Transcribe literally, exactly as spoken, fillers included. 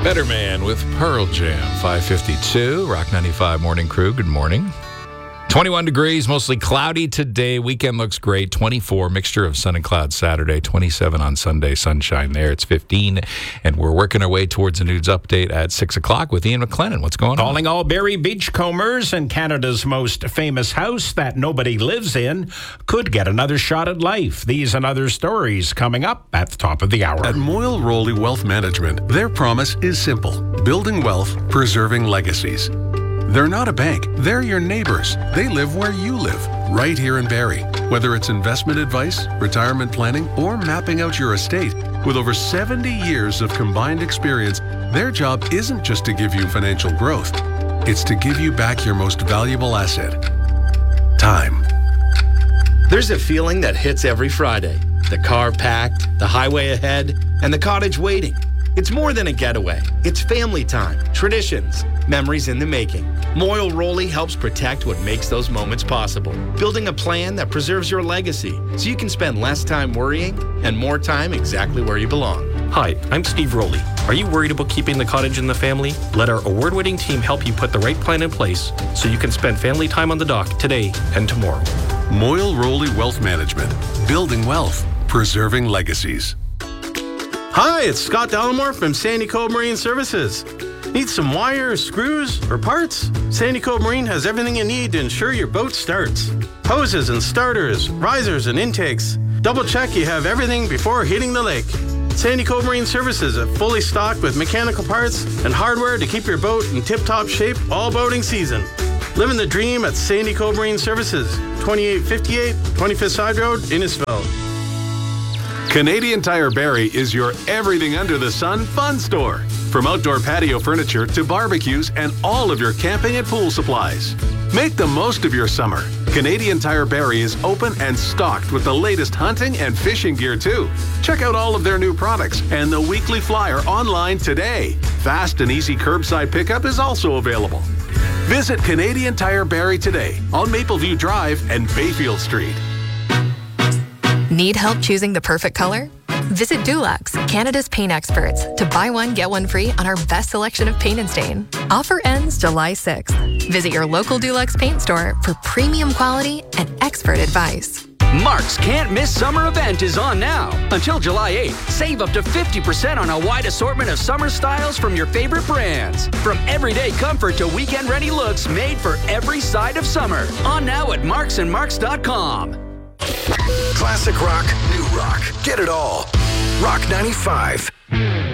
Better Man with Pearl Jam, five fifty-two. Rock ninety-five Morning Crew, good morning. twenty-one degrees, mostly cloudy today. Weekend looks great. twenty-four, mixture of sun and clouds Saturday. twenty-seven on Sunday, sunshine there. It's fifteen, and we're working our way towards a news update at six o'clock with Ian McLennan. What's going on? Calling all Barrie Beachcombers, and Canada's most famous house that nobody lives in could get another shot at life. These and other stories coming up at the top of the hour. At Moyle Rowley Wealth Management, their promise is simple: building wealth, preserving legacies. They're not a bank. They're your neighbors. They live where you live, right here in Barrie. Whether it's investment advice, retirement planning, or mapping out your estate, with over seventy years of combined experience, their job isn't just to give you financial growth. It's to give you back your most valuable asset: time. There's a feeling that hits every Friday. The car packed, the highway ahead, and the cottage waiting. It's more than a getaway. It's family time, traditions, memories in the making. Moyle Rowley helps protect what makes those moments possible, building a plan that preserves your legacy so you can spend less time worrying and more time exactly where you belong. Hi, I'm Steve Rowley. Are you worried about keeping the cottage in the family? Let our award-winning team help you put the right plan in place so you can spend family time on the dock today and tomorrow. Moyle Rowley Wealth Management. Building wealth, preserving legacies. Hi, it's Scott Dallimore from Sandy Cove Marine Services. Need some wires, screws, or parts? Sandy Cove Marine has everything you need to ensure your boat starts. Hoses and starters, risers and intakes. Double check you have everything before hitting the lake. Sandy Cove Marine Services are fully stocked with mechanical parts and hardware to keep your boat in tip-top shape all boating season. Living the dream at Sandy Cove Marine Services, twenty-eight fifty-eight twenty-fifth Side Road, Innisfil. Canadian Tire Barrie is your everything under the sun fun store. From outdoor patio furniture to barbecues and all of your camping and pool supplies. Make the most of your summer. Canadian Tire Barrie is open and stocked with the latest hunting and fishing gear too. Check out all of their new products and the weekly flyer online today. Fast and easy curbside pickup is also available. Visit Canadian Tire Barrie today on Mapleview Drive and Bayfield Street. Need help choosing the perfect color? Visit Dulux, Canada's paint experts, to buy one, get one free on our best selection of paint and stain. Offer ends July sixth. Visit your local Dulux paint store for premium quality and expert advice. Mark's Can't Miss Summer event is on now. Until July eighth, save up to fifty percent on a wide assortment of summer styles from your favorite brands. From everyday comfort to weekend-ready looks made for every side of summer. On now at marks and marks dot com. Classic rock, new rock. Get it all. Rock ninety-five.